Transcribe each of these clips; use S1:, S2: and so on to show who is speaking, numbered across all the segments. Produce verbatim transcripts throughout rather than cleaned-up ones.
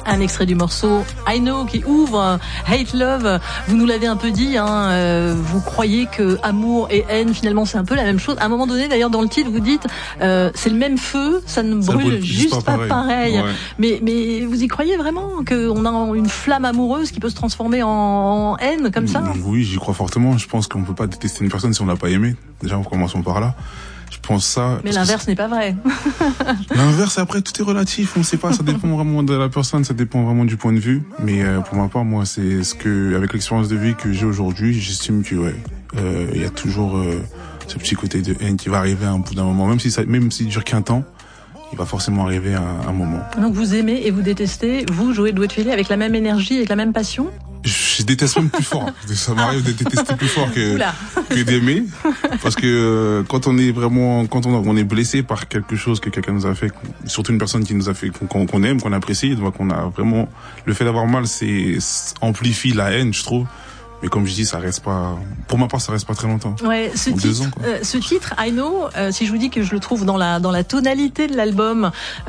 S1: Un extrait du morceau I Know qui ouvre Hate Love. Vous nous l'avez un peu dit, hein, euh, vous croyez que amour et haine, finalement, c'est un peu la même chose. À un moment donné, d'ailleurs, dans le titre, vous dites euh, c'est le même feu, ça ne
S2: ça
S1: brûle
S2: brûle
S1: juste pas pareil. pareil.
S2: Ouais.
S1: Mais, mais vous y croyez vraiment qu'on a une flamme amoureuse qui peut se transformer en, en haine comme ça?
S2: Oui, j'y crois fortement. Je pense qu'on peut pas détester une personne si on l'a pas aimée. Déjà, en commençons par là. Je pense ça.
S1: Mais l'inverse n'est pas vrai.
S2: L'inverse, après, tout est relatif. On sait pas. Ça dépend vraiment de la personne. Ça dépend vraiment du point de vue. Mais euh, pour ma part, moi, c'est ce que, avec l'expérience de vie que j'ai aujourd'hui, j'estime que ouais, euh, il y a toujours euh, ce petit côté de haine qui va arriver à un bout d'un moment, même si ça, même s'il dure qu'un temps. Il va forcément arriver à un moment.
S1: Donc vous aimez et vous détestez, vous jouez Doué de Félé avec la même énergie, avec la même passion?
S2: Je déteste même plus fort. Ça m'arrive de détester plus fort que, que d'aimer. Parce que euh, quand on est vraiment, quand on, on est blessé par quelque chose que quelqu'un nous a fait, surtout une personne qui nous a fait, qu'on, qu'on aime, qu'on apprécie, donc on a vraiment, le fait d'avoir mal, c'est, amplifie la haine, je trouve. Mais comme je dis, ça reste pas, pour ma part, ça reste pas très longtemps.
S1: Ouais, ce
S2: en
S1: titre,
S2: deux ans, quoi.
S1: Euh, ce titre, I Know, euh, si je vous dis que je le trouve dans la dans la tonalité de l'album,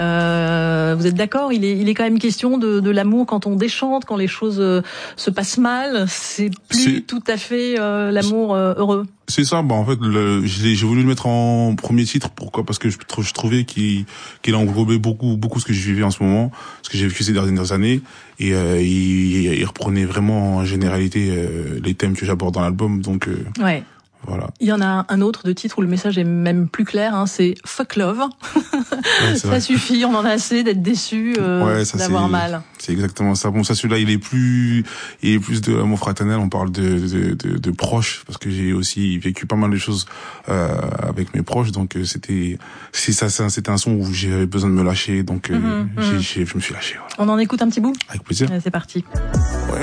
S1: euh, vous êtes d'accord? Il est il est quand même question de de l'amour quand on déchante, quand les choses euh, se passent mal. C'est plus
S2: c'est...
S1: tout à fait euh, l'amour euh, heureux.
S2: C'est ça, bah en fait, le, j'ai, j'ai voulu le mettre en premier titre. Pourquoi? Parce que je, je trouvais qu'il, qu'il englobait beaucoup, beaucoup ce que je vivais en ce moment, ce que j'ai vécu ces dernières années, et euh, il, il reprenait vraiment en généralité euh, les thèmes que j'aborde dans l'album. Donc, euh,
S1: ouais.
S2: Voilà.
S1: Il y en a un autre de titre où le message est même plus clair, hein, c'est Fuck Love. Ouais, ça vrai. Suffit, on en a assez d'être déçu, euh, ouais, ça, d'avoir
S2: c'est,
S1: mal.
S2: C'est exactement ça. Bon, ça, celui-là, il est plus, il est plus de l'amour fraternel. On parle de, de, de, de proches, parce que j'ai aussi vécu pas mal de choses euh, avec mes proches. Donc, c'était, c'est ça, c'était un son où j'avais besoin de me lâcher. Donc, mm-hmm, j'ai, j'ai, je me suis lâché. Voilà.
S1: On en écoute un petit bout?
S2: Avec plaisir.
S1: Ouais, c'est parti. Ouais.